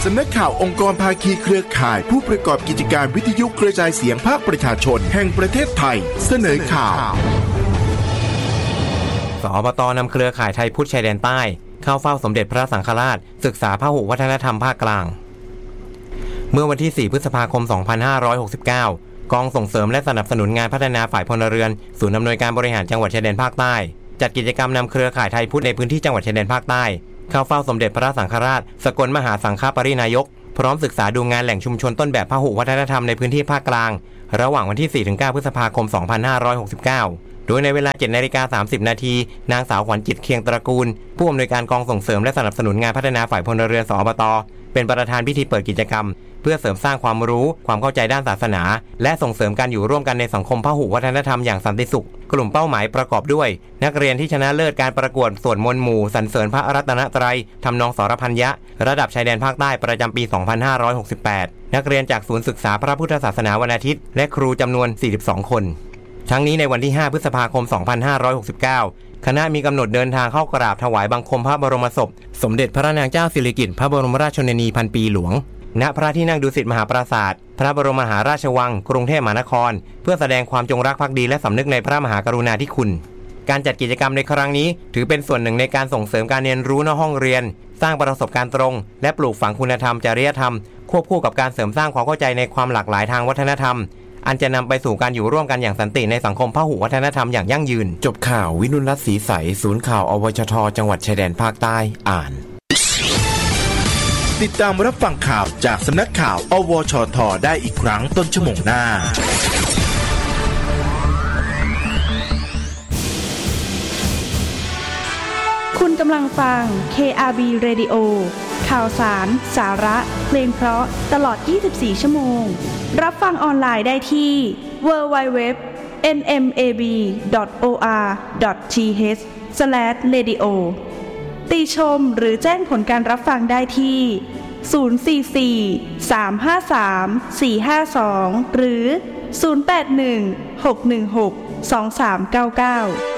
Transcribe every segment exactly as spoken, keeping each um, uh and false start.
สำนักข่าวองค์กรภาคีเครือข่ายผู้ประกอบกิจการวิทยุกระจายเสียงภาคประชาชนแห่งประเทศไทยเสนอข่าวสอบต.นำเครือข่ายไทยพุทธชายแดนใต้เข้าเฝ้าสมเด็จพระสังฆราชศึกษาพหุวัฒนธรรมภาคกลางเมื่อวันที่สี่พฤษภาคมสองพันห้าร้อยหกสิบเก้ากองส่งเสริมและสนับสนุนงานพัฒนาฝ่ายพลเรือนศูนย์อำนวยการบริหารจังหวัดชายแดนภาคใต้จัดกิจกรรมนำเครือข่ายไทยพุทธในพื้นที่จังหวัดชายแดนภาคใต้เข้าเฝ้าสมเด็จพระสังฆราชสกลมหาสังฆปรินายกพร้อมศึกษาดูงานแหล่งชุมชนต้นแบบพหุวัฒนธรรมในพื้นที่ภาคกลางระหว่างวันที่ สี่ถึงเก้า พฤษภาคม สองพันห้าร้อยหกสิบเก้าโดยในเวลา เจ็ดนาฬิกาสามสิบนาทีนางสาวขวัญจิตเคียงตระกูลผู้อำนวยการกองส่งเสริมและสนับสนุนงานพัฒนาฝ่ายพลเรือนสอบต.เป็นประธานพิธีเปิดกิจกรรมเพื่อเสริมสร้างความรู้ความเข้าใจด้านศาสนาและส่งเสริมการอยู่ร่วมกันในสังคมพหุวัฒนธรรมอย่างสันติสุขกลุ่มเป้าหมายประกอบด้วยนักเรียนที่ชนะเลิศการประกวดสวดมนต์หมู่สรรเสริญพระรัตนตรัยทำนองสรพัญญะระดับชายแดนภาคใต้ประจำปี สองพันห้าร้อยหกสิบแปด นักเรียนจากศูนย์ศึกษาพระพุทธศาสนาวันอาทิตย์และครูจำนวน สี่สิบสอง คนทั้งนี้ในวันที่ ห้า พฤษภาคม สองพันห้าร้อยหกสิบเก้าคณะมีกำหนดเดินทางเข้ากราบถวายบังคมพระบรมศพสมเด็จพระนางเจ้าสิริกิติ์พระบรมราชชนนีพันปีหลวงณพระที่นั่งดุสิตมหาปราสาทพระบรมมหาราชวังกรุงเทพมหานครเพื่อแสดงความจงรักภักดีและสำนึกในพระมหากรุณาธิคุณการจัดกิจกรรมในครั้งนี้ถือเป็นส่วนหนึ่งในการส่งเสริมการเรียนรู้นอกห้องเรียนสร้างประสบการณ์ตรงและปลูกฝังคุณธรรมจริยธรรมควบคู่กับการเสริมสร้างความเข้าใจในความหลากหลายทางวัฒนธรรมอันจะนำไปสู่การอยู่ร่วมกันอย่างสันติในสังคมพหุวัฒนธรรมอย่างยั่งยืนจบข่าววินุรัตน์ศรีใสศูนย์ข่าวอวชทจังหวัดชายแดนภาคใต้อ่านติดตามรับฟังข่าวจากสำนักข่าวอวชทได้อีกครั้งต้นชั่วโมงหน้าคุณกำลังฟัง เค อาร์ บี Radio ข่าวสารสาระเพลงเพราะตลอดยี่สิบสี่ชั่วโมงรับฟังออนไลน์ได้ที่ ดับเบิลยู ดับเบิลยู ดับเบิลยู ดอท เอ็น เอ็ม เอ บี ดอท โอ อาร์ ดอท ที เอช สแลช เรดิโอ ติชมหรือแจ้งผลการรับฟังได้ที่ ศูนย์ สี่ สี่ สาม ห้า สาม สี่ ห้า สอง หรือ ศูนย์ แปด หนึ่ง หก หนึ่ง หก สอง สาม เก้า เก้า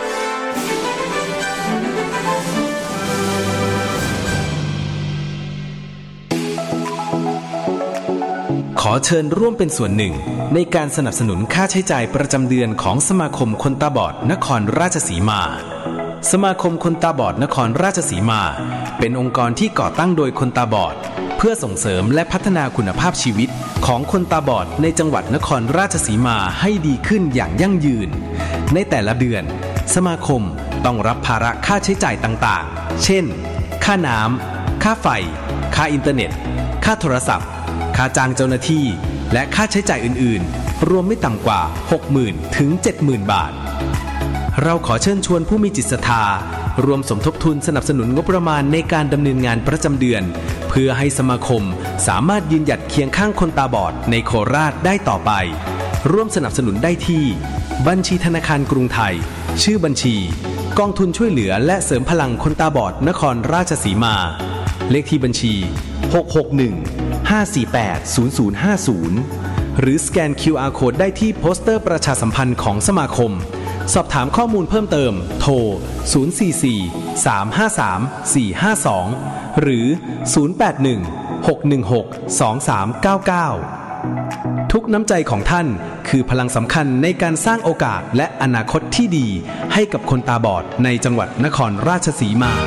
ขอเชิญร่วมเป็นส่วนหนึ่งในการสนับสนุนค่าใช้จ่ายประจำเดือนของสมาคมคนตาบอดนครราชสีมาสมาคมคนตาบอดนครราชสีมาเป็นองค์กรที่ก่อตั้งโดยคนตาบอดเพื่อส่งเสริมและพัฒนาคุณภาพชีวิตของคนตาบอดในจังหวัดนครราชสีมาให้ดีขึ้นอย่างยั่งยืนในแต่ละเดือนสมาคมต้องรับภาระค่าใช้จ่ายต่างๆเช่นค่าน้ำค่าไฟค่าอินเทอร์เน็ตค่าโทรศัพท์ค่าจ้างเจ้าหน้าที่และค่าใช้จ่ายอื่นๆรวมไม่ต่ำกว่า หกหมื่น ถึง เจ็ดหมื่น บาทเราขอเชิญชวนผู้มีจิตศรัทธารวมสมทบทุนสนับสนุนงบประมาณในการดำเนินงานประจำเดือนเพื่อให้สมาคมสามารถยืนหยัดเคียงข้างคนตาบอดในโคราชได้ต่อไปร่วมสนับสนุนได้ที่บัญชีธนาคารกรุงไทยชื่อบัญชีกองทุนช่วยเหลือและเสริมพลังคนตาบอดนครราชสีมาเลขที่บัญชีหก หก หนึ่ง ห้า สี่ แปด ศูนย์ ศูนย์ ห้า ศูนย์หรือสแกน คิว อาร์ Code ได้ที่โปสเตอร์ประชาสัมพันธ์ของสมาคมสอบถามข้อมูลเพิ่มเติมโทรศูนย์ สี่ สี่ สาม ห้า สาม สี่ ห้า สองหรือศูนย์ แปด หนึ่ง หก หนึ่ง หก สอง สาม เก้า เก้าทุกน้ำใจของท่านคือพลังสำคัญในการสร้างโอกาสและอนาคตที่ดีให้กับคนตาบอดในจังหวัดนครราชสีมา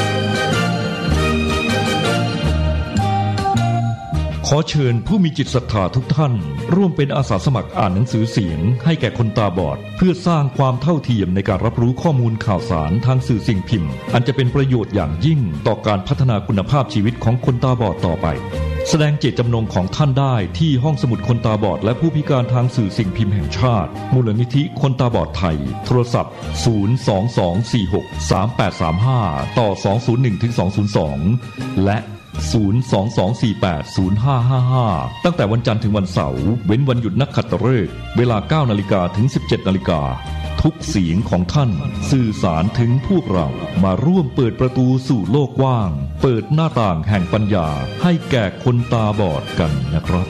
ขอเชิญผู้มีจิตศรัทธาทุกท่านร่วมเป็นอาสาสมัครอ่านหนังสือเสียงให้แก่คนตาบอดเพื่อสร้างความเท่าเทียมในการรับรู้ข้อมูลข่าวสารทางสื่อสิ่งพิมพ์อันจะเป็นประโยชน์อย่างยิ่งต่อการพัฒนาคุณภาพชีวิตของคนตาบอดต่อไปแสดงเจตจำนงของท่านได้ที่ห้องสมุดคนตาบอดและผู้พิการทางสื่อสิ่งพิมพ์แห่งชาติมูลนิธิคนตาบอดไทยโทรศัพท์ศูนย์ สอง สอง สี่ หก สาม แปด สาม ห้าต่อสอง ศูนย์ หนึ่ง ถึง สอง ศูนย์ สองและศูนย์ สอง สอง สี่ แปด ศูนย์ ห้า ห้า ห้าตั้งแต่วันจันทร์ถึงวันเสาร์เว้นวันหยุดนักขัตฤกษ์เวลา เก้านาฬิกา ถึง สิบเจ็ดนาฬิกาทุกเสียงของท่านสื่อสารถึงพวกเรามาร่วมเปิดประตูสู่โลกกว้างเปิดหน้าต่างแห่งปัญญาให้แก่คนตาบอดกันนะครับ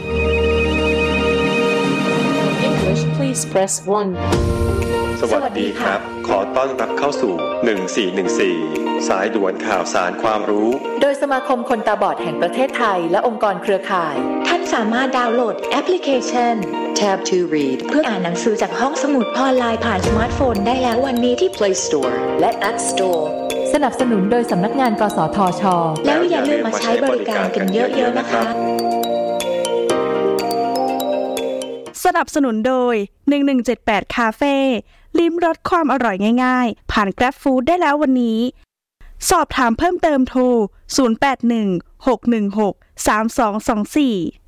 English please press one สวัสดีครับขอต้อนรับเข้าสู่หนึ่งสี่หนึ่งสี่สายด่วนข่าวสารความรู้โดยสมาคมคนตาบอดแห่งประเทศไทยและองค์กรเครือข่ายท่านสามารถดาวน์โหลดแอปพลิเคชัน Tab to Read เพื่ออ่านหนังสือจากห้องสมุดออนไลน์ผ่านสมาร์ทโฟนได้แล้ววันนี้ที่ Play Store และ App Store สนับสนุนโดยสำนักงานกสทช. แล้วอย่าลืมมาใช้บริการกันเยอะๆนะคะสนับสนุนโดยหนึ่งหนึ่งเจ็ดแปดคาเฟ่ลิ้มรสความอร่อยง่ายๆผ่าน Grab Food ได้แล้ววันนี้สอบถามเพิ่มเติมโทรศูนย์ แปด หนึ่ง หก หนึ่ง หก สาม สอง สอง สี่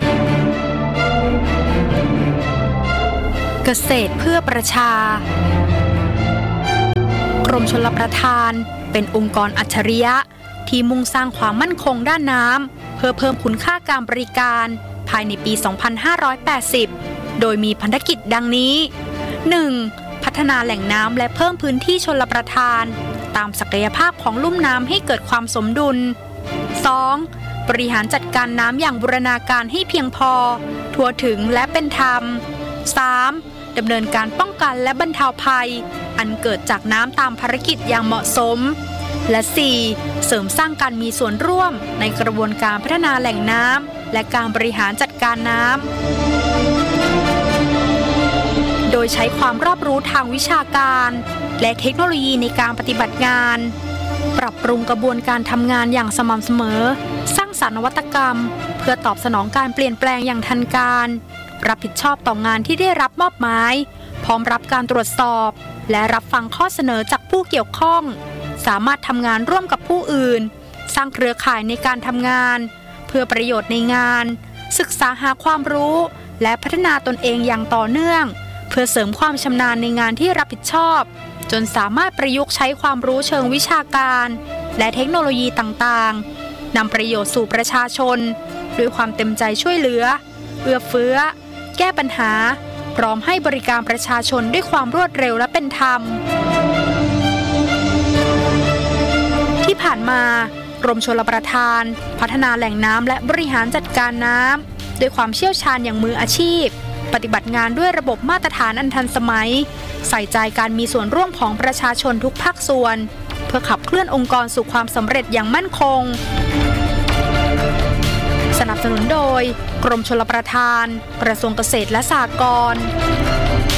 เกษตรเพื่อประชากรมชลประทานเป็นองค์กรอัจฉริยะที่มุ่งสร้างความมั่นคงด้านน้ำเพื่อเพิ่มคุณค่าการบริการภายในปี สองพันห้าร้อยแปดสิบ โดยมีพันธกิจดังนี้ หนึ่ง. พัฒนาแหล่งน้ำและเพิ่มพื้นที่ชลประทานตามศักยภาพของลุ่มน้ำให้เกิดความสมดุล สอง. บริหารจัดการน้ำอย่างบูรณาการให้เพียงพอทั่วถึงและเป็นธรรม สาม. ดำเนินการป้องกันและบรรเทาภัยอันเกิดจากน้ำตามภารกิจอย่างเหมาะสมและ สี่. เสริมสร้างการมีส่วนร่วมในกระบวนการพัฒนาแหล่งน้ำและการบริหารจัดการน้ำโดยใช้ความรอบรู้ทางวิชาการและเทคโนโลยีในการปฏิบัติงานปรับปรุงกระบวนการทำงานอย่างสม่ำเสมอสร้างสรรค์นวัตกรรมเพื่อตอบสนองการเปลี่ยนแปลงอย่างทันการรับผิดชอบต่องานที่ได้รับมอบหมายพร้อมรับการตรวจสอบและรับฟังข้อเสนอจากผู้เกี่ยวข้องสามารถทำงานร่วมกับผู้อื่นสร้างเครือข่ายในการทำงานเพื่อประโยชน์ในงานศึกษาหาความรู้และพัฒนาตนเองอย่างต่อเนื่องเพื่อเสริมความชำนาญในงานที่รับผิดชอบจนสามารถประยุกต์ใช้ความรู้เชิงวิชาการและเทคโนโลยีต่างๆนำประโยชน์สู่ประชาชนด้วยความเต็มใจช่วยเหลือเอื้อเฟื้อแก้ปัญหาพร้อมให้บริการประชาชนด้วยความรวดเร็วและเป็นธรรมที่ผ่านมากรมชลประทานพัฒนาแหล่งน้ำและบริหารจัดการน้ำด้วยความเชี่ยวชาญอย่างมืออาชีพปฏิบัติงานด้วยระบบมาตรฐานอันทันสมัยใส่ใจการมีส่วนร่วมของประชาชนทุกภาคส่วนเพื่อขับเคลื่อนองค์กรสู่ความสำเร็จอย่างมั่นคงสนับสนุนโดยกรมชลประทานกระทรวงเกษตรและสหกรณ์